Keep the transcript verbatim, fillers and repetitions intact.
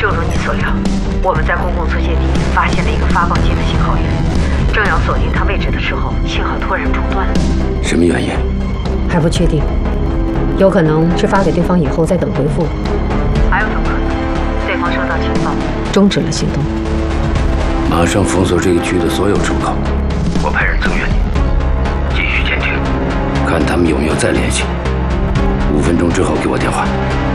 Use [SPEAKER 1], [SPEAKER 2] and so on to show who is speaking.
[SPEAKER 1] 正如你所料，我们在公共租界地发现了一个发报机的信号源，正要锁定它位置的时候，信号突然中断了。
[SPEAKER 2] 什么原因？
[SPEAKER 3] 还不确定，有可能是发给对方以后再等回复，
[SPEAKER 1] 还有种可能，对方收到情报，
[SPEAKER 3] 终止了行动。
[SPEAKER 2] 马上封锁这个区的所有出口。我派人增援你，继续监听，看他们有没有再联系。五分钟之后给我电话。